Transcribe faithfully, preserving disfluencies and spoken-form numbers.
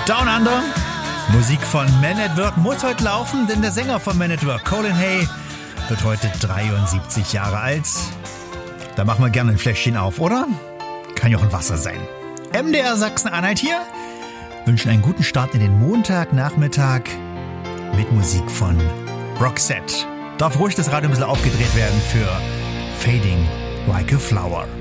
Down Under. Musik von Man at Work muss heute laufen, denn der Sänger von Man at Work, Colin Hay, wird heute dreiundsiebzig Jahre alt. Da machen wir gerne ein Fläschchen auf, oder? Kann ja auch ein Wasser sein. M D R Sachsen-Anhalt hier. Wünschen einen guten Start in den Montagnachmittag mit Musik von Roxette. Darf ruhig das Radio ein bisschen aufgedreht werden für Fading Like a Flower.